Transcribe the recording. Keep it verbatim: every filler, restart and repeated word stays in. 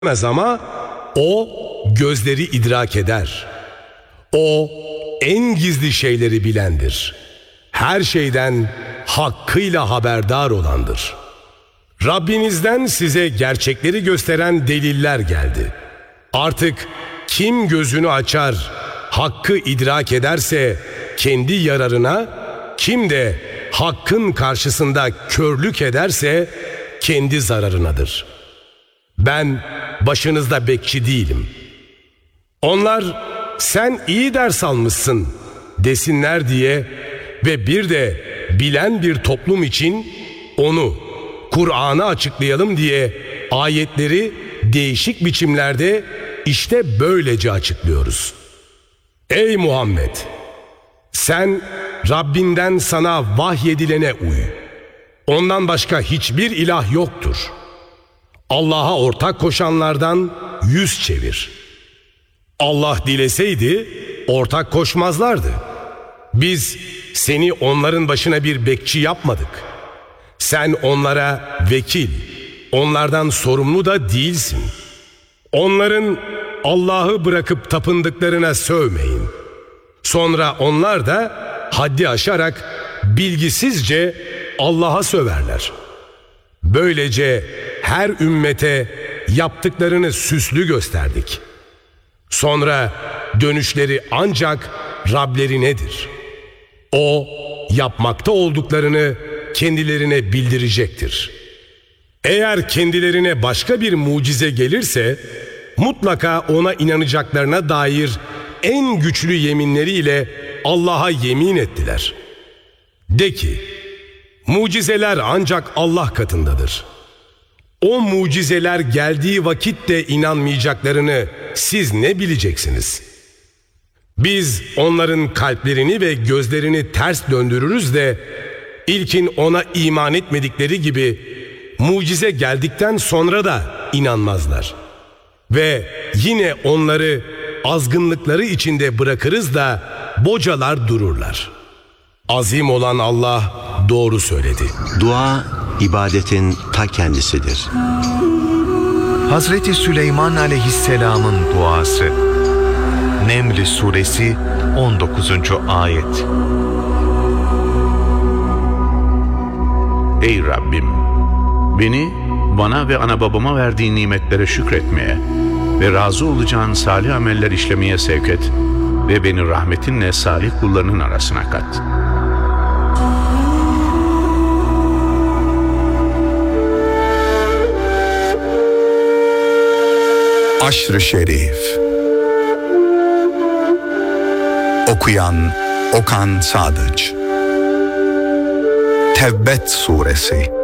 ama o gözleri idrak eder. O en gizli şeyleri bilendir. Her şeyden hakkıyla haberdar olandır. Rabbinizden size gerçekleri gösteren deliller geldi. Artık kim gözünü açar, hakkı idrak ederse kendi yararına, kim de hakkın karşısında körlük ederse kendi zararınadır. Ben başınızda bekçi değilim. Onlar sen iyi ders almışsın desinler diye ve bir de bilen bir toplum için onu, Kur'an'ı açıklayalım diye ayetleri değişik biçimlerde işte böylece açıklıyoruz. Ey Muhammed! Sen Rabbinden sana vahyedilene uy. Ondan başka hiçbir ilah yoktur. Allah'a ortak koşanlardan yüz çevir. Allah dileseydi ortak koşmazlardı. Biz seni onların başına bir bekçi yapmadık. Sen onlara vekil, onlardan sorumlu da değilsin. Onların Allah'ı bırakıp tapındıklarına sövmeyin. Sonra onlar da haddi aşarak bilgisizce Allah'a söverler. Böylece her ümmete yaptıklarını süslü gösterdik. Sonra dönüşleri ancak Rablerinedir. O yapmakta olduklarını kendilerine bildirecektir. Eğer kendilerine başka bir mucize gelirse mutlaka ona inanacaklarına dair en güçlü yeminleriyle Allah'a yemin ettiler. De ki, mucizeler ancak Allah katındadır. O mucizeler geldiği vakitte inanmayacaklarını siz ne bileceksiniz? Biz onların kalplerini ve gözlerini ters döndürürüz de ilkin ona iman etmedikleri gibi mucize geldikten sonra da inanmazlar. Ve yine onları azgınlıkları içinde bırakırız da bocalar dururlar. Azim olan Allah doğru söyledi. Dua, ibadetin ta kendisidir. Hazreti Süleyman Aleyhisselam'ın duası. Neml Suresi on dokuzuncu ayet. Ey Rabbim! Beni, bana ve ana babama verdiğin nimetlere şükretmeye ve razı olacağın salih ameller işlemeye sevk et ve beni rahmetinle salih kullarının arasına kat. Aşr-ı Şerif. Okuyan Okan Sadıç. Tebbet Suresi.